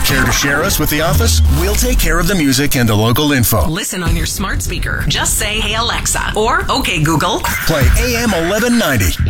Care to share us with the office? We'll take care of the music and the local info. Listen on your smart speaker. Just say, "Hey Alexa," or "Okay Google." Play AM 1190